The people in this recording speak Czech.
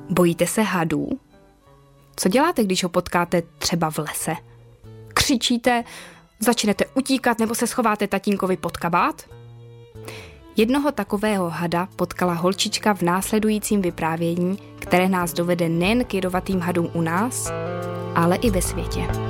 Bojíte se hadů? Co děláte, když ho potkáte třeba v lese? Křičíte, začnete utíkat nebo se schováte tatínkovi pod kabát? Jednoho takového hada potkala holčička v následujícím vyprávění, které nás dovede nejen k jedovatým hadům u nás, ale i ve světě.